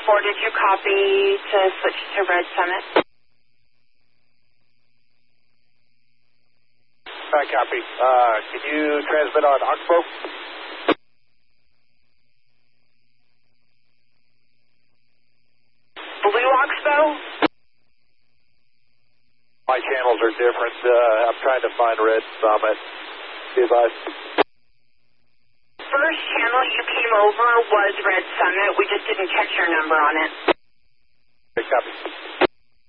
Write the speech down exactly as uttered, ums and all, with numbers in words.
four, did you copy to switch to Red Summit? I copy. Uh, can you transmit on Oxbow? Blue Oxbow? My channels are different. Uh, I'm trying to find Red Summit. See if I... First channel you came over was Red Summit. We just didn't catch your number on it. Okay, copy.